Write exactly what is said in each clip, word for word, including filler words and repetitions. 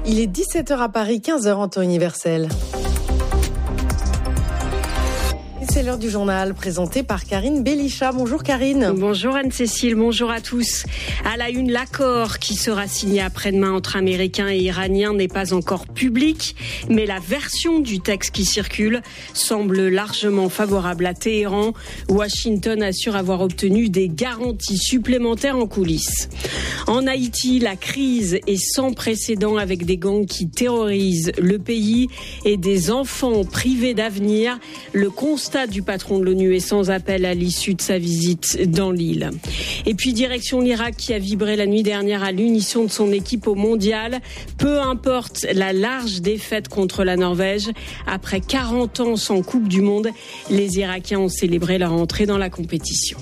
Il est dix-sept heures à Paris, quinze heures en temps universel. C'est l'heure du journal présenté par Karine Bélicha. Bonjour Karine. Bonjour Anne-Cécile, bonjour à tous. À la une, l'accord qui sera signé après-demain entre Américains et Iraniens n'est pas encore public, mais la version du texte qui circule semble largement favorable à Téhéran. Washington assure avoir obtenu des garanties supplémentaires en coulisses. En Haïti, la crise est sans précédent avec des gangs qui terrorisent le pays et des enfants privés d'avenir. Le constat du patron de l'ONU est sans appel à l'issue de sa visite dans l'île. Et puis direction l'Irak qui a vibré la nuit dernière à l'unisson de son équipe au mondial. Peu importe la large défaite contre la Norvège. Après quarante ans sans Coupe du Monde, les Irakiens ont célébré leur entrée dans la compétition.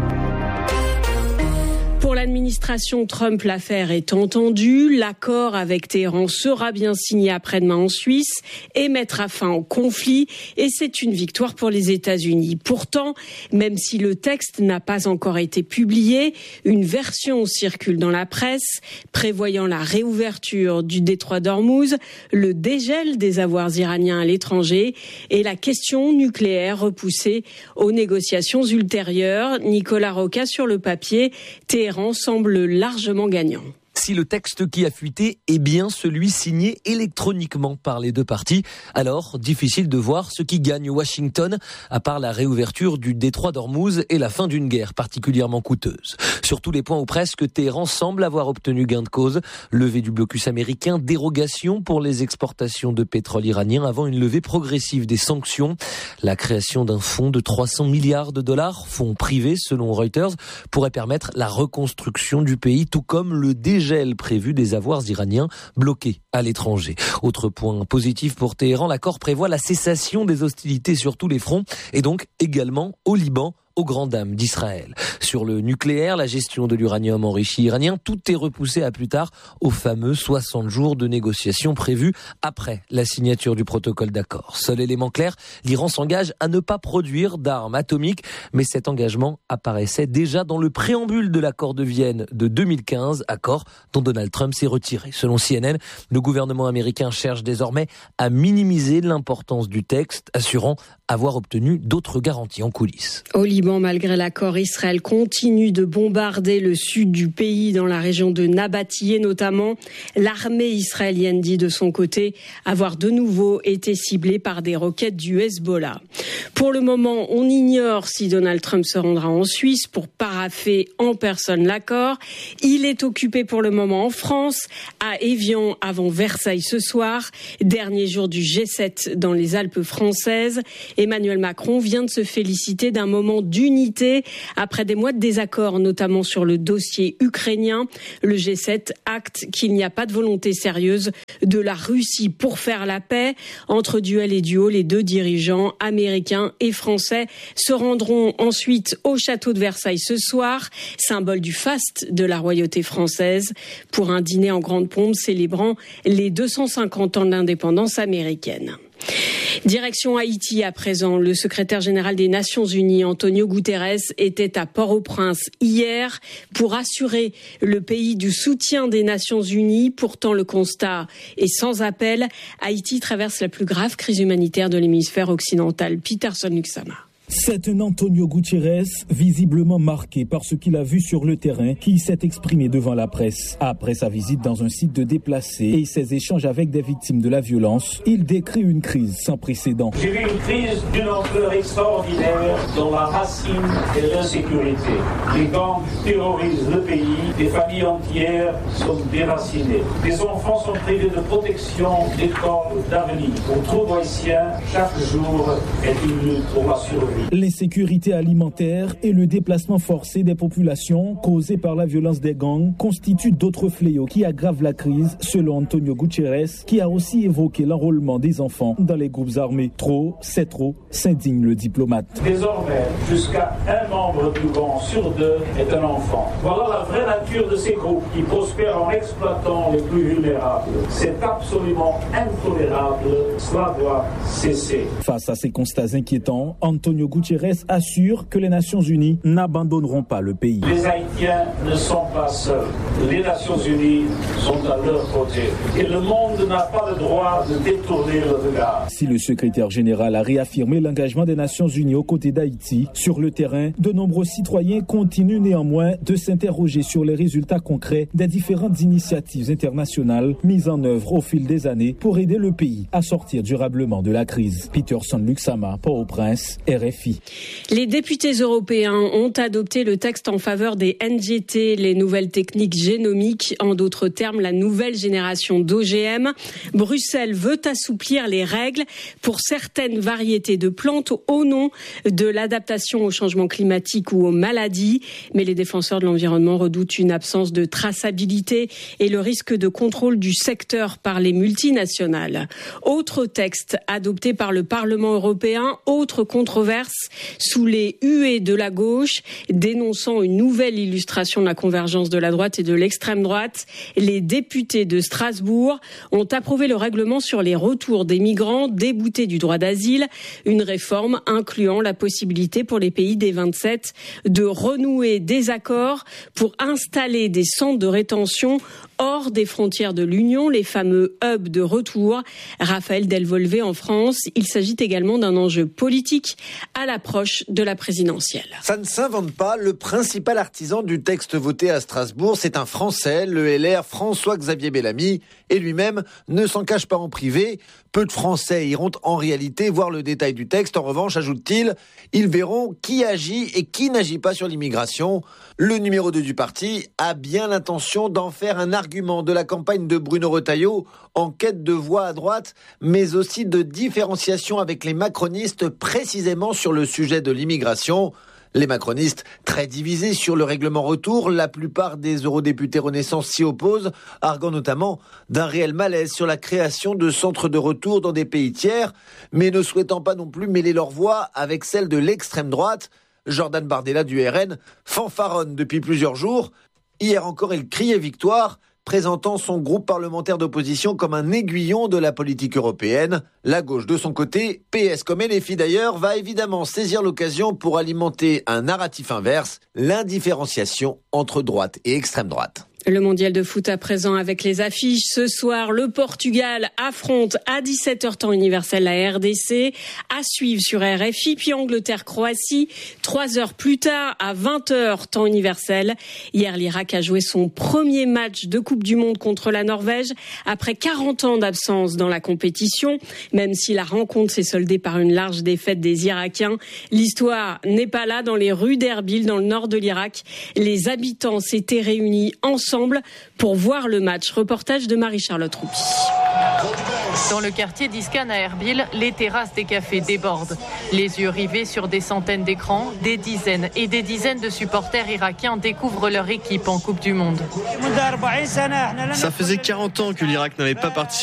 Pour l'administration Trump, l'affaire est entendue. L'accord avec Téhéran sera bien signé après-demain en Suisse et mettra fin au conflit. Et c'est une victoire pour les États-Unis. Pourtant, même si le texte n'a pas encore été publié, une version circule dans la presse prévoyant la réouverture du détroit d'Ormuz, le dégel des avoirs iraniens à l'étranger et la question nucléaire repoussée aux négociations ultérieures. Nicolas Roca sur le papier, Téhéran semble largement gagnant. Si le texte qui a fuité est bien celui signé électroniquement par les deux parties, alors difficile de voir ce qui gagne Washington, à part la réouverture du détroit d'Ormuz et la fin d'une guerre particulièrement coûteuse. Sur tous les points ou presque, Téhéran semble avoir obtenu gain de cause. Levée du blocus américain, dérogation pour les exportations de pétrole iranien avant une levée progressive des sanctions. La création d'un fonds de trois cents milliards de dollars, fonds privé selon Reuters, pourrait permettre la reconstruction du pays, tout comme le dégel prévu des avoirs iraniens bloqués à l'étranger. Autre point positif pour Téhéran, l'accord prévoit la cessation des hostilités sur tous les fronts et donc également au Liban, aux grandes dames d'Israël. Sur le nucléaire, la gestion de l'uranium enrichi iranien, tout est repoussé à plus tard, aux fameux soixante jours de négociations prévus après la signature du protocole d'accord. Seul élément clair, l'Iran s'engage à ne pas produire d'armes atomiques, mais cet engagement apparaissait déjà dans le préambule de l'accord de Vienne de deux mille quinze, accord dont Donald Trump s'est retiré. Selon C N N, le gouvernement américain cherche désormais à minimiser l'importance du texte, assurant avoir obtenu d'autres garanties en coulisses. Au Liban, malgré l'accord, Israël continue de bombarder le sud du pays, dans la région de Nabatiyeh notamment. L'armée israélienne dit de son côté avoir de nouveau été ciblée par des roquettes du Hezbollah. Pour le moment, on ignore si Donald Trump se rendra en Suisse pour parapher en personne l'accord. Il est occupé pour le moment en France, à Évian avant Versailles ce soir, dernier jour du G sept dans les Alpes françaises. Emmanuel Macron vient de se féliciter d'un moment d'unité après des mois de désaccord, notamment sur le dossier ukrainien. Le G sept acte qu'il n'y a pas de volonté sérieuse de la Russie pour faire la paix. Entre duel et duo, les deux dirigeants américains et français se rendront ensuite au château de Versailles ce soir, symbole du faste de la royauté française, pour un dîner en grande pompe célébrant les deux cent cinquante ans de l'indépendance américaine. Direction Haïti à présent. Le secrétaire général des Nations Unies, Antonio Guterres, était à Port-au-Prince hier pour assurer le pays du soutien des Nations Unies. Pourtant, le constat est sans appel. Haïti traverse la plus grave crise humanitaire de l'hémisphère occidental. Peterson Luxama. C'est un Antonio Guterres visiblement marqué par ce qu'il a vu sur le terrain qui s'est exprimé devant la presse. Après sa visite dans un site de déplacés et ses échanges avec des victimes de la violence, il décrit une crise sans précédent. J'ai vu une crise d'une ampleur extraordinaire dont la racine est l'insécurité. Les gangs terrorisent le pays, des familles entières sont déracinées. Les enfants sont privés de protection, d'école, d'avenir. Pour tout Haïtien, chaque jour est une lutte pour la survie. L'insécurité alimentaire et le déplacement forcé des populations causé par la violence des gangs constituent d'autres fléaux qui aggravent la crise, selon Antonio Guterres, qui a aussi évoqué l'enrôlement des enfants dans les groupes armés. Trop, c'est trop, s'indigne le diplomate. Désormais, jusqu'à un membre du gang sur deux est un enfant. Voilà la vraie nature de ces groupes qui prospèrent en exploitant les plus vulnérables. C'est absolument intolérable. Cela doit cesser. Face à ces constats inquiétants, Antonio Antonio Guterres assure que les Nations Unies n'abandonneront pas le pays. Les Haïtiens ne sont pas seuls. Les Nations Unies sont à leur côté. Et le monde n'a pas le droit de détourner le regard. Si le secrétaire général a réaffirmé l'engagement des Nations Unies aux côtés d'Haïti, sur le terrain, de nombreux citoyens continuent néanmoins de s'interroger sur les résultats concrets des différentes initiatives internationales mises en œuvre au fil des années pour aider le pays à sortir durablement de la crise. Peterson Luxama, Port-au-Prince, R F I. Les députés européens ont adopté le texte en faveur des N G T, les nouvelles techniques génomiques, en d'autres termes la nouvelle génération d'O G M. Bruxelles veut assouplir les règles pour certaines variétés de plantes au nom de l'adaptation au changement climatique ou aux maladies. Mais les défenseurs de l'environnement redoutent une absence de traçabilité et le risque de contrôle du secteur par les multinationales. Autre texte adopté par le Parlement européen, autre controverse sous les huées de la gauche, dénonçant une nouvelle illustration de la convergence de la droite et de l'extrême droite. Les députés de Strasbourg ont approuvé le règlement sur les retours des migrants déboutés du droit d'asile, une réforme incluant la possibilité pour les pays des vingt-sept de renouer des accords pour installer des centres de rétention hors des frontières de l'Union, les fameux hubs de retour. Raphaël Delvolvé en France, il s'agit également d'un enjeu politique à l'approche de la présidentielle. Ça ne s'invente pas, le principal artisan du texte voté à Strasbourg, c'est un Français, le L R François-Xavier Bellamy, et lui-même ne s'en cache pas en privé. Peu de Français iront en réalité voir le détail du texte. En revanche, ajoute-t-il, ils verront qui agit et qui n'agit pas sur l'immigration. Le numéro deux du parti a bien l'intention d'en faire un argument de la campagne de Bruno Retailleau, en quête de voix à droite, mais aussi de différenciation avec les macronistes précisément sur le sujet de l'immigration. Les macronistes, très divisés sur le règlement retour, la plupart des eurodéputés Renaissance s'y opposent, arguant notamment d'un réel malaise sur la création de centres de retour dans des pays tiers, mais ne souhaitant pas non plus mêler leur voix avec celle de l'extrême droite. Jordan Bardella du R N fanfaronne depuis plusieurs jours. Hier encore, il criait victoire, présentant son groupe parlementaire d'opposition comme un aiguillon de la politique européenne. La gauche, de son côté, P S comme L F I d'ailleurs, va évidemment saisir l'occasion pour alimenter un narratif inverse, l'indifférenciation entre droite et extrême droite. Le mondial de foot à présent avec les affiches. Ce soir, le Portugal affronte à dix-sept heures temps universel la R D C. À suivre sur R F I, puis Angleterre-Croatie. Trois heures plus tard, à vingt heures temps universel. Hier, l'Irak a joué son premier match de Coupe du Monde contre la Norvège après quarante ans d'absence dans la compétition. Même si la rencontre s'est soldée par une large défaite des Irakiens, l'histoire n'est pas là. Dans les rues d'Erbil, dans le nord de l'Irak, les habitants s'étaient réunis ensemble pour voir le match. Reportage de Marie-Charlotte Roupi. Dans le quartier d'Iskan à Erbil, les terrasses des cafés débordent. Les yeux rivés sur des centaines d'écrans, des dizaines et des dizaines de supporters irakiens découvrent leur équipe en Coupe du Monde. Ça faisait quarante ans que l'Irak n'avait pas participé